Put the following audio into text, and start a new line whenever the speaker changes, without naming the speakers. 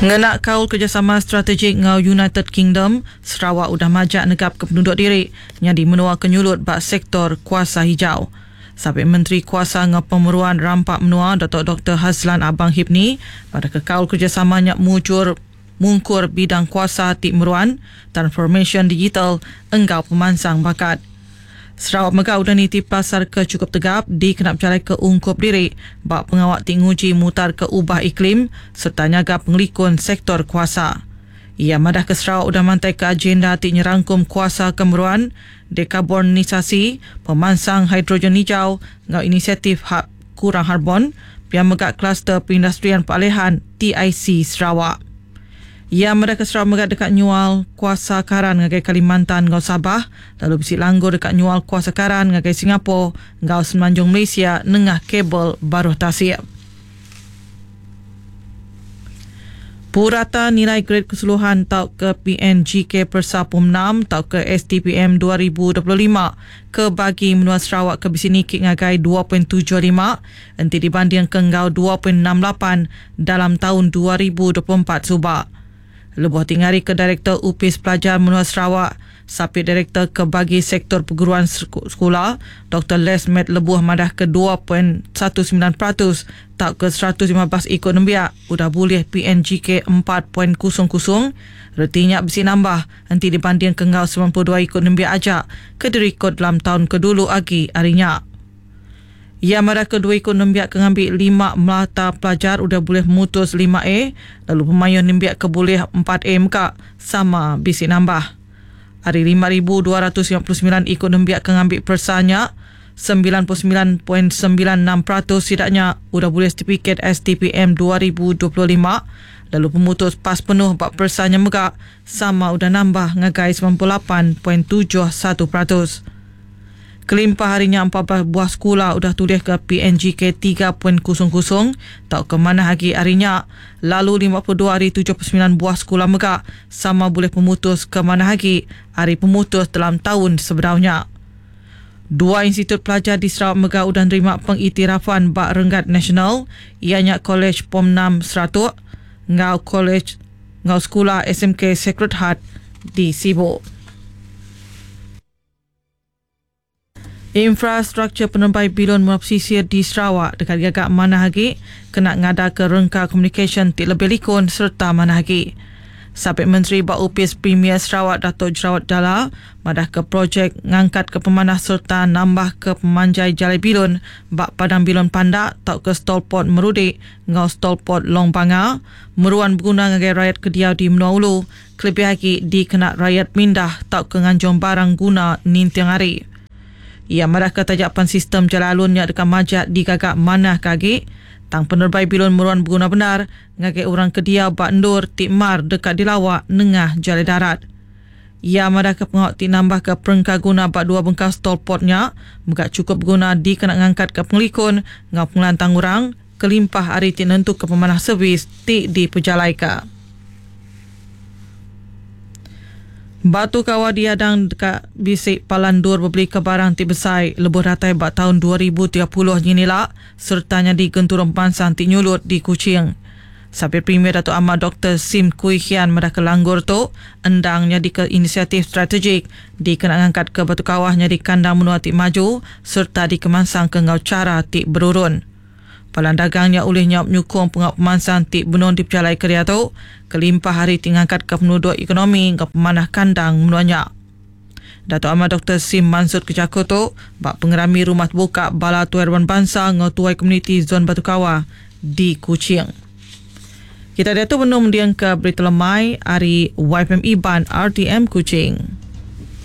Ngenak kaul kerjasama strategik ngau United Kingdom, Sarawak udah majak negap ke penduduk diri yang dimenua kenyulut bak sektor kuasa hijau. Sabit Menteri Kuasa ngau Pemeruan Rampak Menua Datuk Dr. Hazlan Abang Hibni pada kekaul kerjasamanya mungkur bidang kuasa tik meruan, transformation digital, engkau pemansang bakat. Sarawak Megau dan niti pasar ke cukup tegap dikenap jalan ke ungkup diri bak pengawak tik nguji mutar ke ubah iklim serta nyaga pengelikun sektor kuasa. Ia madah ke Sarawak udah mantai ke agenda tik nyerangkum kuasa kemeruan, dekarbonisasi, pemansang hidrogen hijau, ngau inisiatif hak kurang karbon, yang megak kluster perindustrian pealihan TIC Sarawak. Ia mereka Sarawak megak dekat nyual kuasa karan ngagai Kalimantan ngau Sabah, lalu bisik langgur dekat nyual kuasa karan ngagai Singapura ngau Semenanjung Malaysia nengah kabel baruh tasik. Purata nilai grade keseluruhan tau ke PNGK Persa Pum6 tau ke STPM 2025 ke bagi menua Sarawak ke Bisinikik ngagai 2.75 nanti dibanding ke ngau 2.68 dalam tahun 2024 subak. Lebuh tingari ke Direktor UPIS Pelajar Menua Sarawak, Sapit Direktor ke bagi sektor perguruan sekolah, Dr. Les Med lebuh madah ke 2.19% tak ke 115 ikut nembiak, udah boleh PNGK 4.00, retinya besi nambah, nanti dibanding ke ngau 92 ikut nembiak ajak, ke dirikut dalam tahun kedulu lagi harinya. Ia marah kedua ikut nembiak ke ngambil 5 mata pelajar udah boleh memutus 5A, lalu pemayun nembiak ke boleh 4A mekak, sama bisi nambah. Hari 5,259 ikut nembiak ke ngambil persanya, 99.96% sidaknya udah boleh sertifikat STPM 2025, lalu pemutus pas penuh bak persanya mekak, sama udah nambah ngagai 98.71%. Kelimpah harinya 14 buah sekolah udah tulis ke PNGK 3.00 tak ke mana lagi harinya. Lalu 52 hari 79 buah sekolah megak sama boleh pemutus ke mana lagi hari pemutus dalam tahun sebenarnya. 2 institut pelajar di Sarawak Megau udah nerima pengiktirafan bak renggat nasional, ianya College Pom6 Seratuk, ngau College ngau sekolah SMK Sacred Heart di Sibu. Infrastruktur penerbai bilon pesisir di Sarawak dekat gagak Manahagi kena ngada ke rengka komunikasi tik lebih likun serta Manahagi. Sabit Menteri Bak UPIS Premier Sarawak Datuk Jerawat Dala madah ke projek ngangkat ke pemanah serta nambah ke pemanjai jalai bilon bak padang bilon pandak tak ke stolpot Merudik ngau stolpot Long Banga meruan berguna ngagai rakyat Kediau di Menua Ulu kelebih lagi dikena rakyat mindah tak ke nganjong barang guna nintiang hari. Ia marah ke tajapan sistem jalan alun yang dekat majak di gagak Manah kagi tang penerbai bilon meruan berguna benar ngagai orang Kediau bak Ndur Tikmar dekat Dilawak nengah jalan darat. Ia marah ke pengawak tik nambah ke perengka guna bak 2 bengkas tolpotnya megak cukup guna di kena ngangkat ke pengelikun ngau pengelantang orang kelimpah hari tik nentu ke pemanah servis tik di Pejalaica. Batu kawah diadang dekat bisik Palandur berbeli ke barang ti besai lebuh ratai bak tahun 2030 jinilak sertanya di genturung pansang ti nyulut di Kuching. Sabit Premier Datuk Ahmad Dr. Sim Kui Hian madah ke langgur tu endangnya di ke inisiatif strategik di kena ngangkat ke batu kawahnya di kandang menua ti maju serta di kemansang ke ngau cara ti berurun. Palan dagangnya olehnya menyukung pengap pemansang tik benon di Pejalai Keria tu kelimpah hari tingangkat ke penduduk ekonomi ke pemanah kandang menuanya. Datuk Ahmad Dr. Sim Mansud Kejaku tu bak pengerami rumah terbuka Bala Tuan Bangsa ngau tuai komuniti zon Batu Kawah di Kuching. Kita dah tu benung diang ke berita lemai hari YFM Iban RTM Kuching.